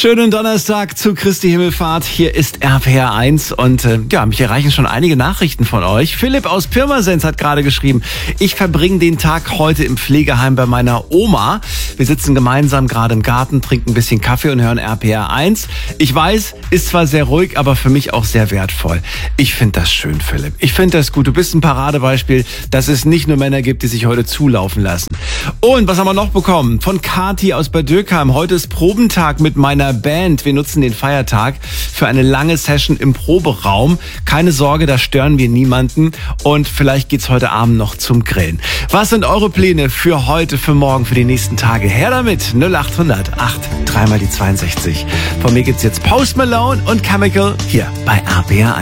Schönen Donnerstag zu Christi Himmelfahrt. Hier ist RPR 1 und mich erreichen schon einige Nachrichten von euch. Philipp aus Pirmasens hat gerade geschrieben, ich verbringe den Tag heute im Pflegeheim bei meiner Oma. Wir sitzen gemeinsam gerade im Garten, trinken ein bisschen Kaffee und hören RPR 1. Ich weiß, ist zwar sehr ruhig, aber für mich auch sehr wertvoll. Ich finde das schön, Philipp. Ich finde das gut. Du bist ein Paradebeispiel, dass es nicht nur Männer gibt, die sich heute zulaufen lassen. Und was haben wir noch bekommen? Von Kati aus Bad Dürkheim. Heute ist Probentag mit meiner Band. Wir nutzen den Feiertag für eine lange Session im Proberaum. Keine Sorge, da stören wir niemanden. Und vielleicht geht's heute Abend noch zum Grillen. Was sind eure Pläne für heute, für morgen, für die nächsten Tage? Her damit. 0800 8 3 mal die 62. Von mir gibt's jetzt Post Malone und Chemical hier bei RPR 1.